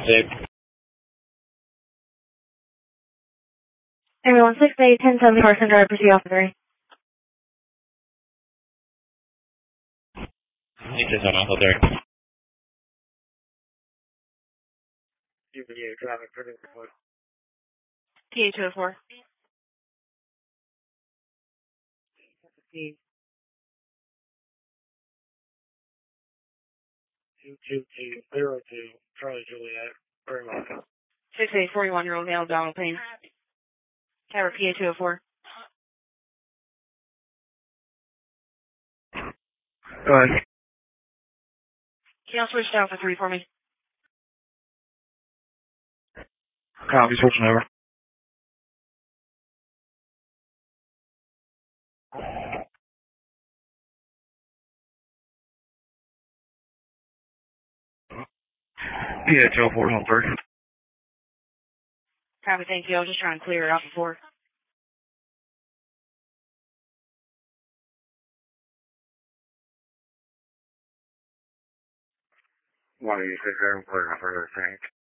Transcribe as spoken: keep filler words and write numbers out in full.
six. Everyone, six eight, ten seventy, Carson Drive, proceed off the three. six is on Alpha three. U B A traffic, thirty foot. P A two oh four. two two two zero two, Charlie Juliet, very well. six eight, forty-one-year-old male, Donald Payne. Tower P A two oh four. Go ahead. Can you switch to Alpha three for me? Copy, switching over. P A two oh four, on three. Copy, thank you. I was just trying to clear it off before. Why do you sit there and clear off further, thanks?